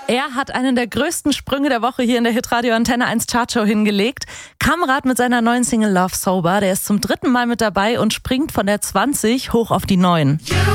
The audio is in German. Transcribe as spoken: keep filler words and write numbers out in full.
Er hat einen der größten Sprünge der Woche hier in der Hitradio Antenne eins Chartshow hingelegt. Kamrat mit seiner neuen Single Love Sober, der ist zum dritten Mal mit dabei und springt von der zwanzig hoch auf die neun.